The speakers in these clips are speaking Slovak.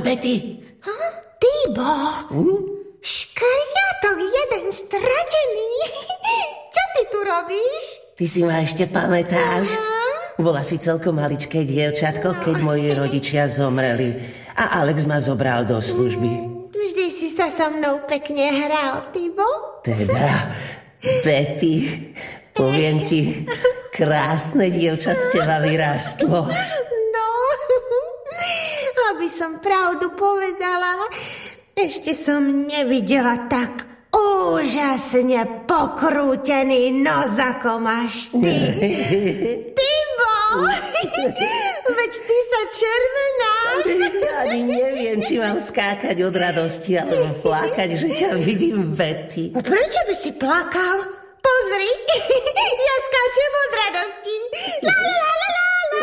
Betty? Tibo, škriatok jeden stratený. Čo ty tu robíš? Ty si ma ešte pamätáš? Bola si celkom maličké dievčatko, keď moji rodičia zomreli a Alex ma zobral do služby. Vždy si sa so mnou pekne hral, Tibo. Teda, Betty, poviem ti, krásne dievča z teba vyrástlo. No, aby som pravdu povedala, ešte som nevidela tak úžasne pokrútený nos, ako máš ty. Tibo, veď ty sa červenáš. Ani neviem, či mám skákať od radosti alebo plakať, že ťa vidím, Betty. A prečo by si plakal? Pozri, ja skáčem od radosti. La, la, la, la, la, la.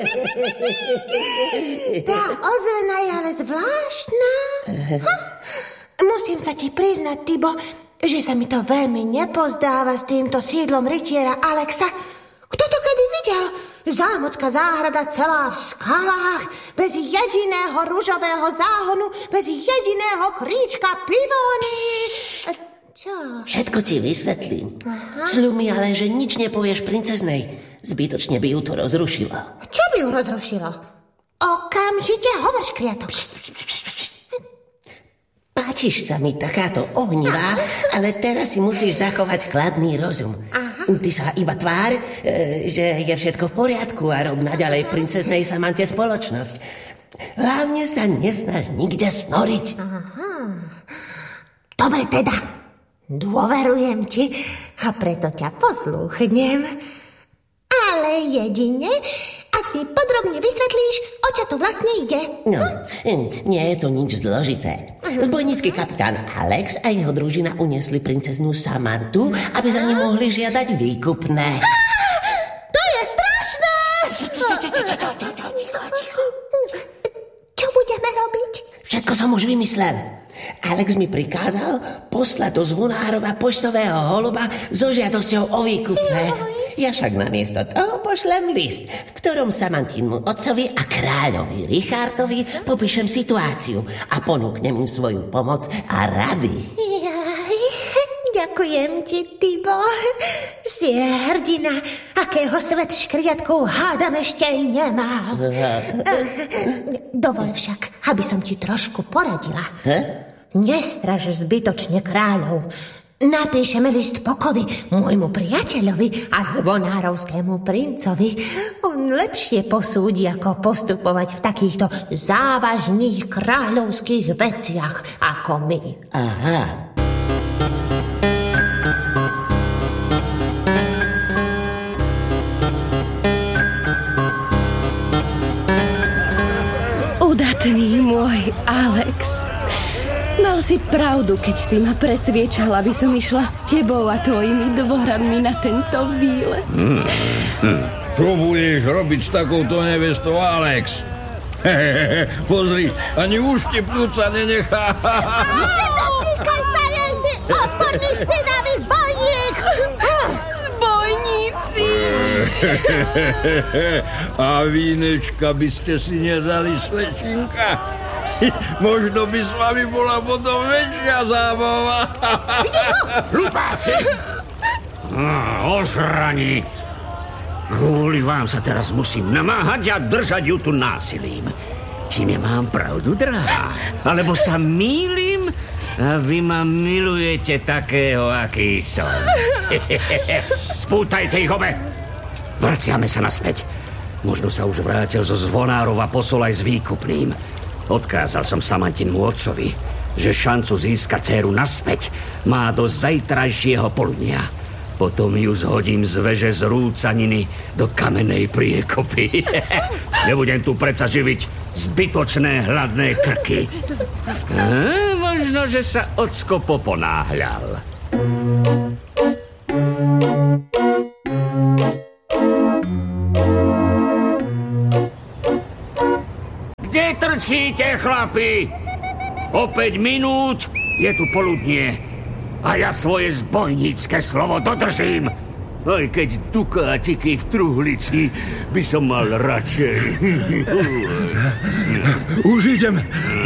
Tá ozvena je ale zvláštna. Musím sa ti priznať, Tibo, že sa mi to veľmi nepozdáva s týmto sídlom rytiera Alexa. Kto to kedy videl? Zámocká záhrada celá v skalách, bez jediného ružového záhonu, bez jediného kríčka pivóny. Čo? Všetko ti vysvetlím. Sľub mi ale, že nič nepovieš princeznej. Zbytočne by ju to rozrušilo. Čo by ju rozrušilo? Okamžite hovor, škriatok. Páčiš sa mi takáto ohnivá, ale teraz si musíš zachovať chladný rozum. Ty sa iba tvár, že je všetko v poriadku a rob naďalej princeznej Samante spoločnosť. Hlavne sa nesnaž nikde snoriť. Dobre teda, dôverujem ti a preto ťa poslúchnem. Ale jedine, ak mi podrobne vysvetlíš, o čo tu vlastne ide. No, nie je to nič zložité. Zbojnícky kapitán Alex a jeho družina uniesli princeznú Samantu, aby za ním mohli žiadať výkupné. To je strašné! Čo budeme robiť? Všetko som už vymyslel. Alex mi prikázal poslať do Zvonárova poštového holuba so žiadosťou o výkupné. Ja však namiesto toho pošlem list, v ktorom Samantínmu otcovi a kráľovi Richardovi popíšem situáciu a ponúknem im svoju pomoc a rady. Ďakujem ti, Tibo. Si hrdina, akého svet škriatkov hádam ešte nemal. Dovol však, aby som ti trošku poradila. Nestraž zbytočne kráľov. Napíšeme list pokory môjmu priateľovi a zvonárovskému princovi. On lepšie posúdi, ako postupovať v takýchto závažných kráľovských veciach ako my. Aha. Udatný môj Alex. Mal si pravdu, keď si ma presviečal, aby som išla s tebou a tvojimi dvoranmi na tento výlet. Čo budeš robiť s takouto nevestou, Alex? Pozri, ani uštipnúť sa nenechá. Netýkaj sa jej, ty odporný špinavý zbojník! Zbojníci! A vínečka by ste si nedali, slečinka? Možno by s vami bola potom väčšia zábava. Hlupáci! Ožraní! Kvôli vám sa teraz musím namáhať a držať ju tu násilím. Či nemám pravdu, drahá? Alebo sa mýlim? A vy ma milujete takého, aký som. Spútajte ich obe! Vraciame sa naspäť. Možno sa už vrátil zo Zvonárova posol aj s výkupným. Odkázal som Samantinmu otcovi, že šancu získať dcéru naspäť má do zajtrajšieho poludnia. Potom ju zhodím z veže z rúcaniny do kamennej priekopy. Nebudem tu predsa živiť zbytočné hladné krky. Možno, že sa ocko poponáhľal. Kde trčíte, chlapi? O 5 minút je tu poludnie. A ja svoje zbojnícke slovo dodržím. Aj keď dukátiky v truhlici by som mal radšej. Už idem.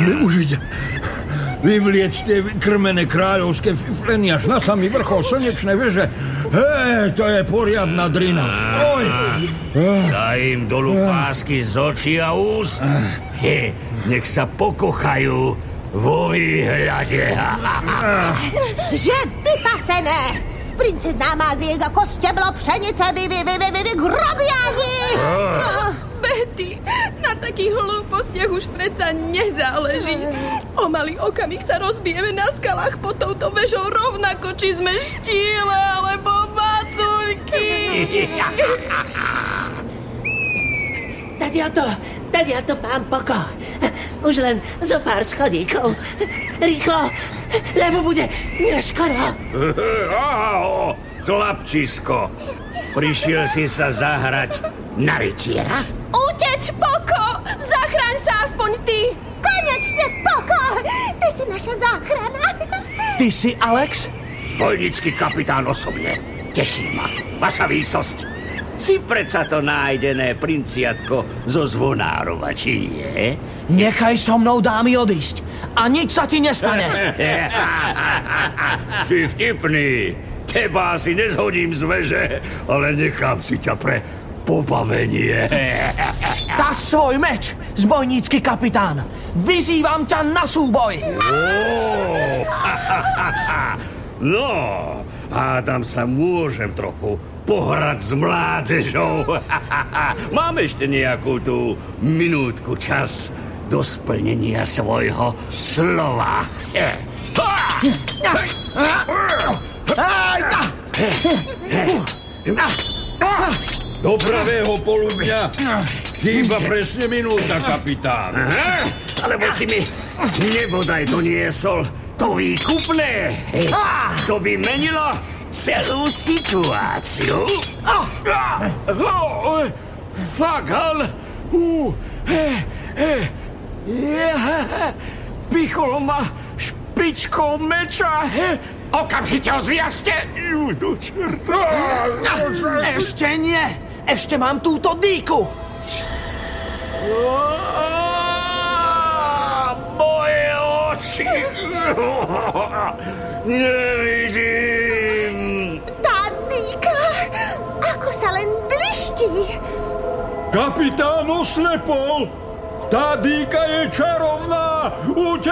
Vyvliec tie krmené kráľovské fifleny až na samý vrchol slnečnej veže. To je poriadna drina. Oj. Daj im dolu pásky z očí a úst. Nech sa pokochajú vo výhľade. Že vypasené! Princezná Malvík ako steblo pšenice grobiani! Betty, na takých hlúpostiach už predsa nezáleží. O malý okamih sa rozbijeme na skalách pod touto vežou rovnako, či sme štíle alebo macuľky. Tadiaľto, pán Poko. Už len zo pár schodíkov. Rýchlo, lebo bude neskoro. Ahoj, chlapčisko. Prišiel si sa zahrať na rytiera? Uteč, Poko! Zachráň sa aspoň ty! Konečne, Poko! Ty si naša záchrana. Ty si Alex? Zbojnícky kapitán osobne. Teší ma. Vaša výsosť. Si predsa to nájdené princiatko zo Zvonárova, či nie? Nechaj so mnou dámy odísť a nič sa ti nestane. Si vtipný. Teba si nezhodím z veže, ale nechám si ťa pre pobavenie. Dá svoj meč, zbojnícky kapitán. Vyzývam ťa na súboj. No, hádam sa môžem trochu pohrať s mládežou. Mám ešte nejakú tú minútku čas do splnenia svojho slova. Do pravého poludňa chýba presne minúta, kapitán. Alebo si mi nebodaj doniesol to výkupné. To by menilo celú situáciu. Fagal. Pichol ma špičkou meča. Okamžite ho zviažte. Do čerta. Ešte nie. Ešte mám túto dýku. Moje oči. Nevidím. Tá dýka, ako sa len bliští. Kapitán oslepol. Tá dýka je čarovná.